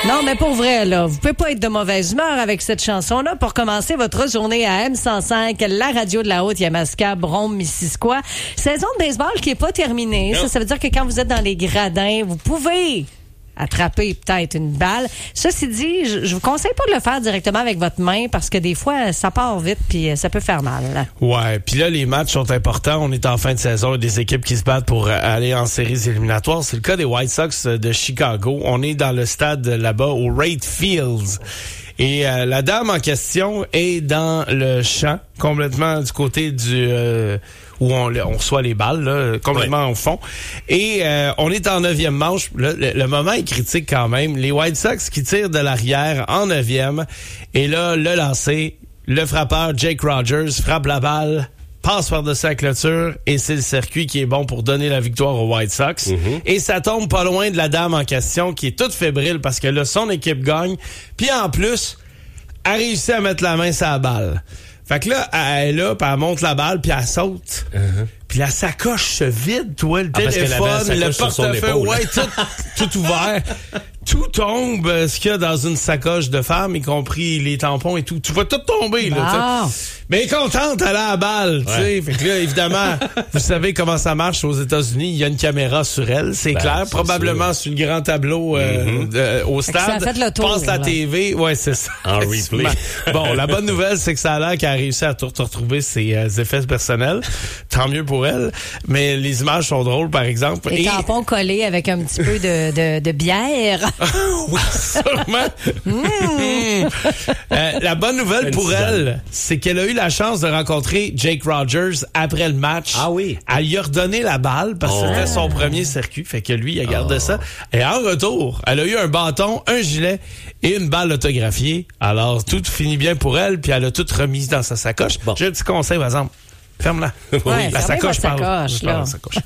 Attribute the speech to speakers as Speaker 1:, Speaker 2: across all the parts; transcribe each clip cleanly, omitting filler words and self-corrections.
Speaker 1: Non, mais pour vrai, là, vous pouvez pas être de mauvaise humeur avec cette chanson-là pour commencer votre journée à M105, la radio de la Haute-Yamaska, Brome-Missisquoi. Saison de baseball qui est pas terminée. Ça veut dire que quand vous êtes dans les gradins, vous pouvez attraper peut-être une balle. Ceci dit, je vous conseille pas de le faire directement avec votre main parce que des fois, ça part vite puis ça peut faire mal.
Speaker 2: Ouais, puis là, les matchs sont importants. On est en fin de saison. Il y a des équipes qui se battent pour aller en séries éliminatoires. C'est le cas des White Sox de Chicago. On est dans le stade là-bas, au Wright Fields. Et la dame en question est dans le champ, complètement du côté du... où on reçoit les balles, là, complètement au fond. Et on est en 9e manche. Le moment est critique quand même. Les White Sox qui tirent de l'arrière en 9e. Et là, le lancer, le frappeur Jake Rogers frappe la balle, passe par-dessus la clôture, et c'est le circuit qui est bon pour donner la victoire aux White Sox. Mm-hmm. Et ça tombe pas loin de la dame en question qui est toute fébrile parce que là, son équipe gagne. Puis en plus, elle réussit à mettre la main sur la balle. Fait que là, elle est là, puis elle monte la balle, puis elle saute. Uh-huh. Puis la sacoche se vide, toi, le téléphone, le portefeuille, ouais, tout ouvert. Tout tombe, ce qu'il y a dans une sacoche de femme, y compris les tampons et tout. Tu vas tout tomber, là, t'sais. Mais contente, elle a la balle, tu sais. Fait que là, évidemment, vous savez comment ça marche aux États-Unis. Il y a une caméra sur elle, c'est clair. Probablement sur le grand tableau au stade. Ça a fait le tour, passe la TV. Ouais, c'est ça.
Speaker 3: En replay.
Speaker 2: Bon, la bonne nouvelle, c'est que ça a l'air qu'elle a réussi à retrouver ses effets personnels. Tant mieux pour elle. Mais les images sont drôles, par exemple.
Speaker 1: Les tampons collés avec un petit peu de bière.
Speaker 2: Oui, sûrement. La bonne nouvelle pour elle, c'est qu'elle a eu la chance de rencontrer Jake Rogers après le match.
Speaker 3: Ah oui.
Speaker 2: Elle lui a redonné la balle parce que c'était son premier circuit. Fait que lui, il a gardé ça. Et en retour, elle a eu un bâton, un gilet et une balle autographiée. Alors, tout finit bien pour elle, puis elle a tout remis dans sa sacoche. Bon. J'ai un petit conseil, par exemple. Ferme-la.
Speaker 1: Ouais,
Speaker 2: la sacoche parle.
Speaker 1: Là.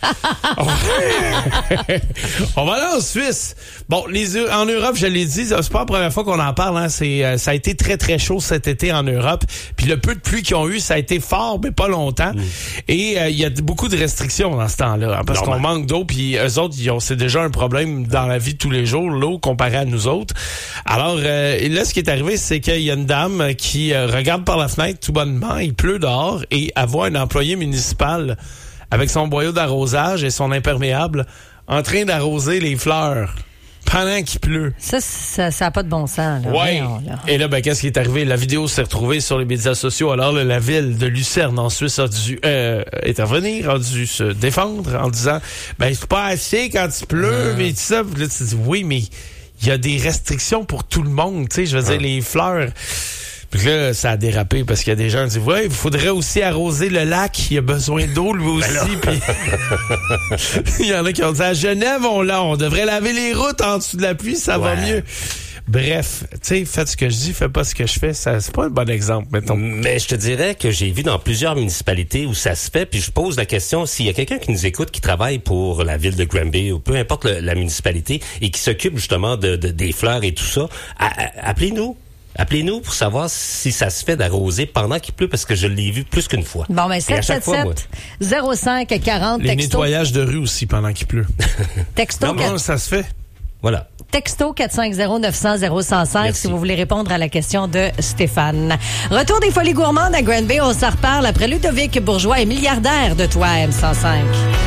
Speaker 2: On va aller en Suisse. Bon, en Europe, je l'ai dit, c'est pas la première fois qu'on en parle. Hein. Ça a été très, très chaud cet été en Europe. Puis le peu de pluie qu'ils ont eu, ça a été fort, mais pas longtemps. Et il y a beaucoup de restrictions dans ce temps-là. Hein, parce qu'on manque d'eau. Puis eux autres, c'est déjà un problème dans la vie de tous les jours, l'eau, comparé à nous autres. Alors, là, ce qui est arrivé, c'est qu'il y a une dame qui regarde par la fenêtre tout bonnement. Il pleut dehors et elle voit un employé municipal avec son boyau d'arrosage et son imperméable en train d'arroser les fleurs pendant qu'il pleut.
Speaker 1: Ça a pas de bon sens. Là.
Speaker 2: Ouais. Et là, qu'est-ce qui est arrivé? La vidéo s'est retrouvée sur les médias sociaux. Alors, la ville de Lucerne, en Suisse, a dû intervenir, a dû se défendre en disant, c'est pas assez quand il pleut, mais tout ça. Puis là, tu dis, oui, mais il y a des restrictions pour tout le monde. Tu sais, je veux dire, les fleurs... Puis là, ça a dérapé parce qu'il y a des gens qui disent il faudrait aussi arroser le lac, il a besoin d'eau lui aussi. Puis il y en a qui ont dit à Genève, on devrait laver les routes en dessous de la pluie, ça va mieux. Bref, tu sais, faites ce que je dis, faites pas ce que je fais, ça c'est pas un bon exemple, mettons.
Speaker 3: Mais je te dirais que j'ai vu dans plusieurs municipalités où ça se fait, puis je pose la question, s'il y a quelqu'un qui nous écoute, qui travaille pour la ville de Granby, ou peu importe la municipalité, et qui s'occupe justement des fleurs et tout ça, appelez-nous. Appelez-nous pour savoir si ça se fait d'arroser pendant qu'il pleut, parce que je l'ai vu plus qu'une fois.
Speaker 1: Bon, 777-0540.
Speaker 2: Les nettoyages de rue aussi pendant qu'il pleut.
Speaker 1: Texto.
Speaker 2: Non, ça se fait.
Speaker 3: Voilà.
Speaker 1: Texto 450-900-0105 si vous voulez répondre à la question de Stéphane. Retour des Folies Gourmandes à Granby. On s'en reparle après Ludovic Bourgeois et milliardaire de Toi, M105.